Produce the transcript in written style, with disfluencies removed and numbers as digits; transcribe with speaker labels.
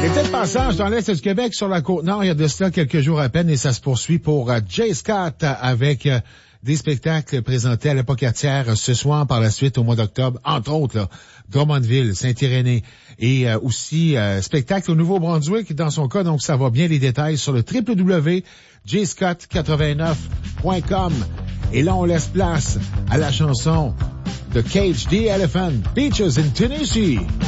Speaker 1: C'était le passage dans l'Est du Québec sur la Côte-Nord il y a de cela quelques jours à peine et ça se poursuit pour Jay Scott avec des spectacles présentés à l'Épocatière ce soir par la suite au mois d'octobre, entre autres là, Drummondville, Saint-Irénée et aussi spectacle au Nouveau-Brunswick dans son cas, donc ça va bien les détails sur le www.jscott89.com. Et là on laisse place à la chanson de Cage the Elephant, Beaches in Tennessee.